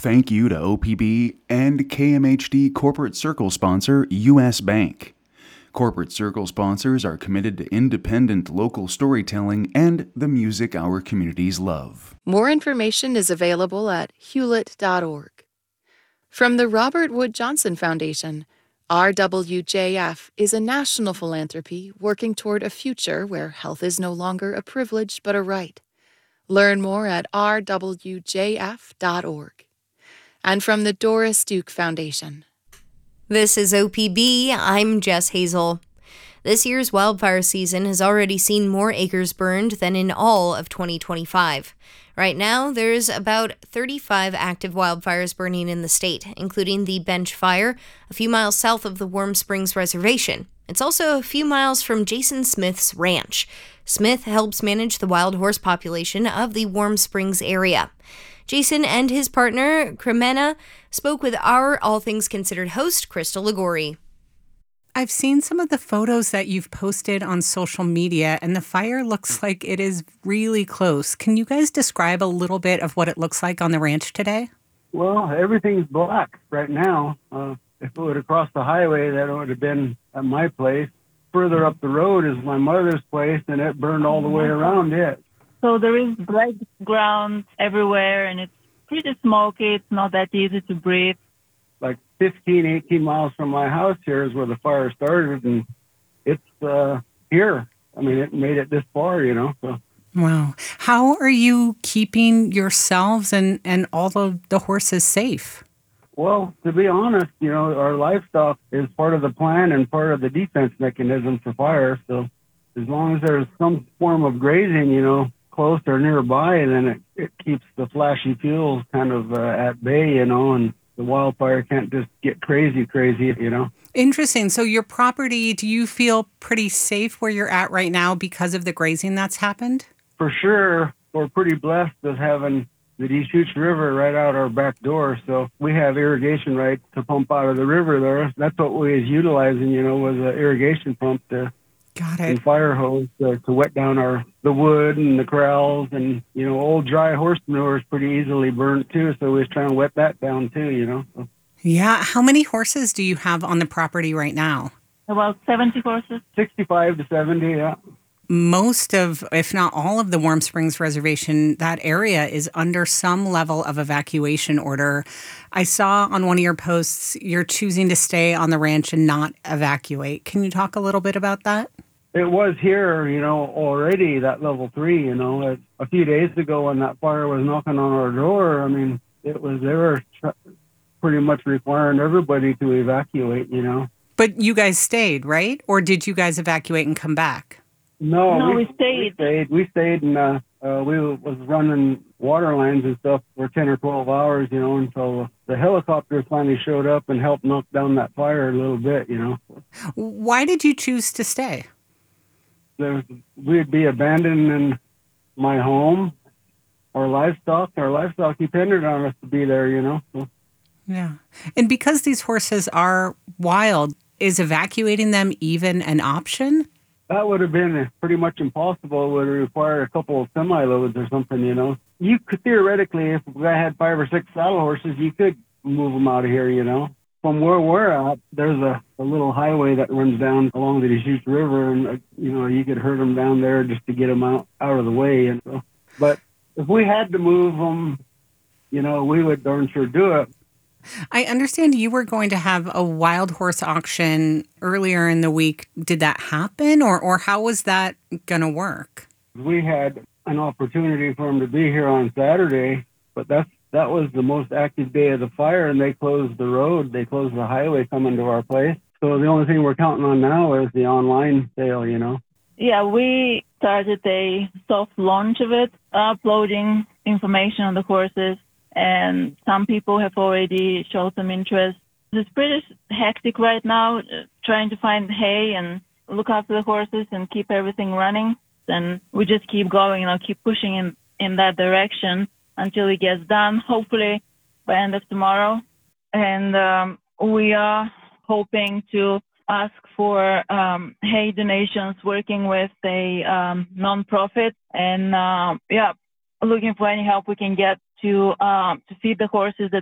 Thank you to OPB and KMHD Corporate Circle sponsor U.S. Bank. Corporate Circle sponsors are committed to independent local storytelling and the music our communities love. More information is available at hewlett.org. From the Robert Wood Johnson Foundation, RWJF is a national philanthropy working toward a future where health is no longer a privilege but a right. Learn more at rwjf.org. And from the Doris Duke Foundation. This is OPB. I'm Jess Hazel. This year's wildfire season has already seen more acres burned than in all of 2025. Right now, there's about 35 active wildfires burning in the state, including the Bench Fire, a few miles south of the Warm Springs Reservation. It's also a few miles from Jason Smith's ranch. Smith helps manage the wild horse population of the Warm Springs area. Jason and his partner, Cremena, spoke with our All Things Considered host, Crystal Ligori. I've seen some of the photos that you've posted on social media, and the fire looks like it is really close. Can you guys describe a little bit of what it looks like on the ranch today? Well, everything's black right now. If it would have crossed the highway, that would have been at my place. Further up the road is my mother's place, and it burned all the way around it. So there is black ground everywhere, and it's pretty smoky. It's not that easy to breathe. Like 15, 18 miles from my house here is where the fire started, and it's here. I mean, it made it this far, you know. So. Wow. How are you keeping yourselves and all of the horses safe? Well, to be honest, you know, our livestock is part of the plan and part of the defense mechanism for fire. So as long as there's some form of grazing, you know, close or nearby, then it keeps the flashy fuels kind of at bay, you know, and the wildfire can't just get crazy, you know. Interesting. So your property, do you feel pretty safe where you're at right now because of the grazing that's happened? For sure. We're pretty blessed with having the Deschutes River right out our back door. So we have irrigation rights to pump out of the river there. That's what we was utilizing, you know, was an irrigation pump and fire hose to wet down the wood and the corrals, and, you know, old dry horse manure is pretty easily burnt too. So we was trying to wet that down too, you know. So. Yeah. How many horses do you have on the property right now? About 70 horses. 65 to 70, yeah. Most of, if not all of the Warm Springs Reservation, that area is under some level of evacuation order. I saw on one of your posts you're choosing to stay on the ranch and not evacuate. Can you talk a little bit about that? It was here, you know, already, that level 3, you know. A few days ago when that fire was knocking on our door, I mean, they were pretty much requiring everybody to evacuate, you know. But you guys stayed, right? Or did you guys evacuate and come back? No, we stayed. We stayed, and we was running water lines and stuff for 10 or 12 hours, you know, until the helicopters finally showed up and helped knock down that fire a little bit, you know. Why did you choose to stay? We'd be abandoning my home, our livestock. Our livestock depended on us to be there, you know. So. Yeah. And because these horses are wild, is evacuating them even an option? That would have been pretty much impossible. It would have required a couple of semi-loads or something, you know. You could theoretically, if I had 5 or 6 saddle horses, you could move them out of here, you know. From where we're at, there's a little highway that runs down along the Deschutes River, and, you know, you could herd them down there just to get them out of the way. And so. But if we had to move them, you know, we would darn sure do it. I understand you were going to have a wild horse auction earlier in the week. Did that happen, or how was that going to work? We had an opportunity for them to be here on Saturday, but that was the most active day of the fire, and they closed the road. They closed the highway coming to our place. So the only thing we're counting on now is the online sale, you know. Yeah, we started a soft launch of it, uploading information on the horses. And some people have already showed some interest. It's pretty hectic right now, trying to find hay and look after the horses and keep everything running. And we just keep going, you know, keep pushing in that direction until it gets done, hopefully by end of tomorrow. And we are hoping to ask for hay donations, working with a nonprofit, and looking for any help we can get to feed the horses that